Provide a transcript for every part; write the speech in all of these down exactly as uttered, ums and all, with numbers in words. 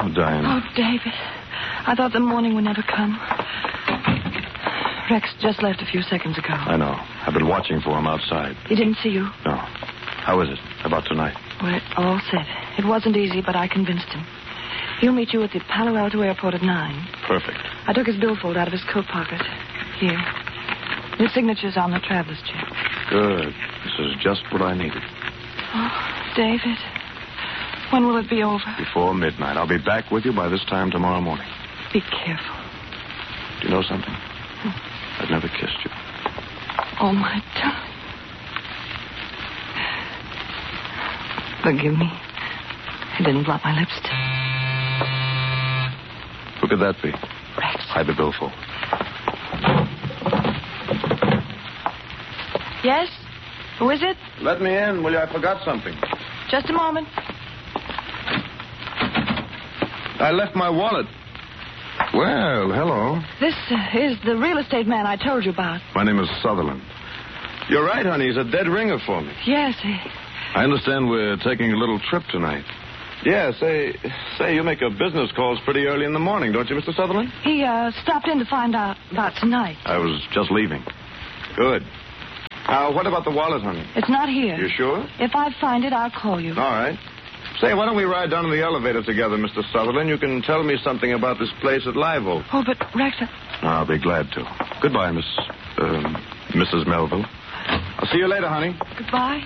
Oh, Diane. Oh, David. I thought the morning would never come. Rex just left a few seconds ago. I know. I've been watching for him outside. He didn't see you? No. How is it about tonight? We're all set. It wasn't easy, but I convinced him. He'll meet you at the Palo Alto airport at nine. Perfect. I took his billfold out of his coat pocket. Here. His signature's on the traveler's check. Good. This is just what I needed. Oh, David. When will it be over? Before midnight. I'll be back with you by this time tomorrow morning. Be careful. Do you know something? I've never kissed you. Oh, my darling. Forgive me. I didn't blot my lips. Who could that be? Rex. Hide the billfold. Yes? Who is it? Let me in, will you? I forgot something. Just a moment. I left my wallet. Well, hello. This uh, is the real estate man I told you about. My name is Sutherland. You're right, honey. He's a dead ringer for me. Yes. He... I understand we're taking a little trip tonight. Yeah, say, say you make a business calls pretty early in the morning, don't you, Mister Sutherland? He uh, stopped in to find out about tonight. I was just leaving. Good. Now, what about the wallet, honey? It's not here. You sure? If I find it, I'll call you. All right. Say, why don't we ride down in the elevator together, Mister Sutherland? You can tell me something about this place at Live Oak. Oh, but Rex... I... I'll be glad to. Goodbye, Miss... Um, Missus Melville. I'll see you later, honey. Goodbye.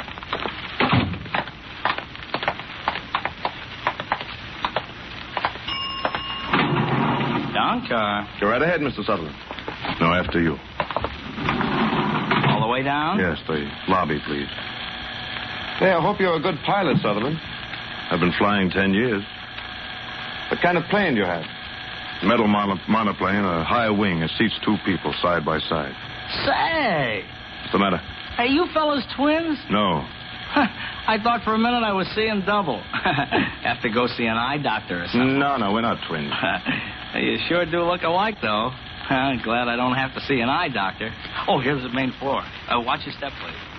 Down car. Go right ahead, Mister Sutherland. No, after you. All the way down? Yes, the lobby, please. Hey, I hope you're a good pilot, Sutherland. I've been flying ten years. What kind of plane do you have? Metal mono- monoplane, a high wing. It seats two people side by side. Say! What's the matter? Are you fellas twins? No. I thought for a minute I was seeing double. Have to go see an eye doctor or something. No, no, we're not twins. You sure do look alike, though. Glad I don't have to see an eye doctor. Oh, here's the main floor. Uh, watch your step, please.